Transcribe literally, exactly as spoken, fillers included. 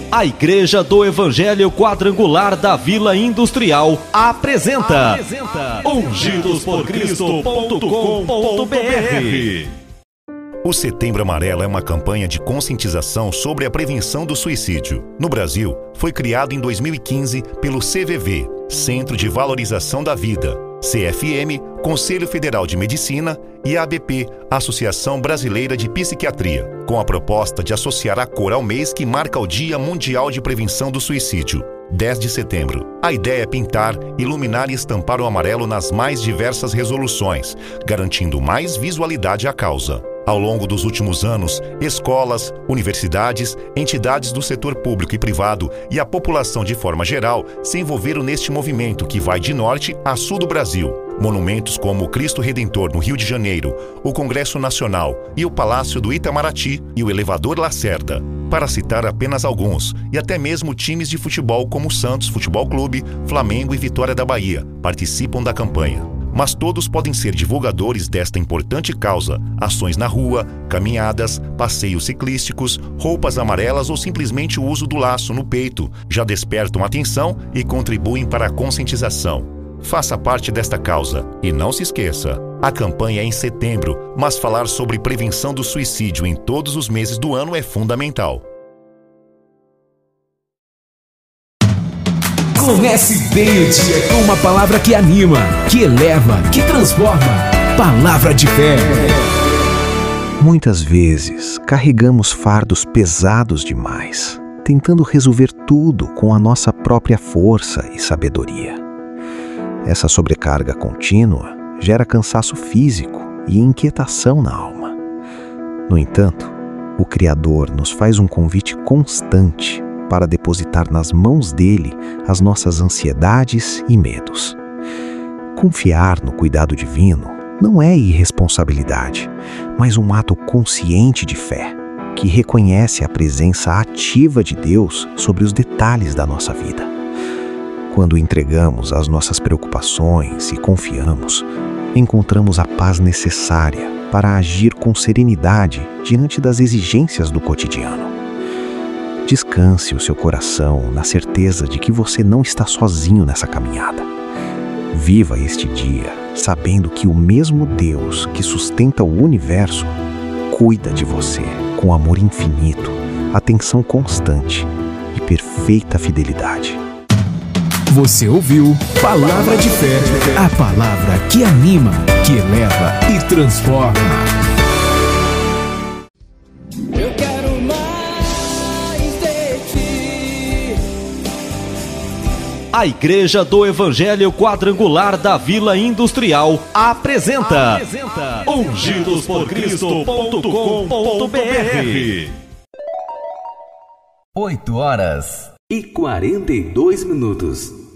A Igreja do Evangelho Quadrangular da Vila Industrial apresenta, apresenta ungidos por cristo ponto com ponto b r. O Setembro Amarelo é uma campanha de conscientização sobre a prevenção do suicídio. No Brasil, foi criado em dois mil e quinze pelo C V V, Centro de Valorização da Vida, C F M, Conselho Federal de Medicina, e A B P, Associação Brasileira de Psiquiatria, com a proposta de associar a cor ao mês que marca o Dia Mundial de Prevenção do Suicídio, dez de setembro. A ideia é pintar, iluminar e estampar o amarelo nas mais diversas resoluções, garantindo mais visualidade à causa. Ao longo dos últimos anos, escolas, universidades, entidades do setor público e privado e a população de forma geral se envolveram neste movimento que vai de norte a sul do Brasil. Monumentos como o Cristo Redentor no Rio de Janeiro, o Congresso Nacional e o Palácio do Itamaraty e o Elevador Lacerda, para citar apenas alguns, e até mesmo times de futebol como o Santos Futebol Clube, Flamengo e Vitória da Bahia participam da campanha. Mas todos podem ser divulgadores desta importante causa. Ações na rua, caminhadas, passeios ciclísticos, roupas amarelas ou simplesmente o uso do laço no peito já despertam atenção e contribuem para a conscientização. Faça parte desta causa e não se esqueça, a campanha é em setembro, mas falar sobre prevenção do suicídio em todos os meses do ano é fundamental. Comece bem o dia com uma palavra que anima, que eleva, que transforma. Palavra de fé. Muitas vezes carregamos fardos pesados demais, tentando resolver tudo com a nossa própria força e sabedoria. Essa sobrecarga contínua gera cansaço físico e inquietação na alma. No entanto, o Criador nos faz um convite constante para depositar nas mãos dele as nossas ansiedades e medos. Confiar no cuidado divino não é irresponsabilidade, mas um ato consciente de fé, que reconhece a presença ativa de Deus sobre os detalhes da nossa vida. Quando entregamos as nossas preocupações e confiamos, encontramos a paz necessária para agir com serenidade diante das exigências do cotidiano. Descanse o seu coração na certeza de que você não está sozinho nessa caminhada. Viva este dia sabendo que o mesmo Deus que sustenta o universo cuida de você com amor infinito, atenção constante e perfeita fidelidade. Você ouviu Palavra de Fé, a palavra que anima, que eleva e transforma. A Igreja do Evangelho Quadrangular da Vila Industrial apresenta, apresenta ungidos por cristo ponto com ponto b r. oito horas e quarenta e dois minutos.